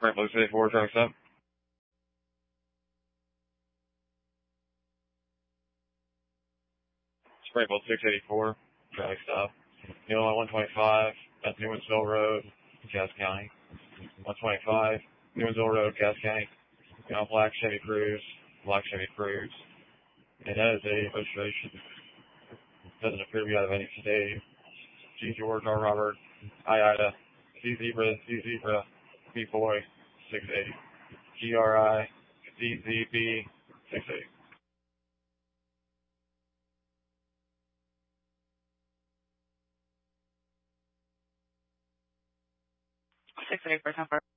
Sprint Blue City 4, traffic stop. Sprint Blue 684, traffic stop. Neil 125 at Newmansville Road, Cass County. 125, Newmansville Road, Cass County. Black Chevy Cruze. It has a registration. Doesn't appear to be out of any state. G George R Robert, I Ida, C Zebra, B Boy, 68. GRI, CZB, 68. 684, 10-4.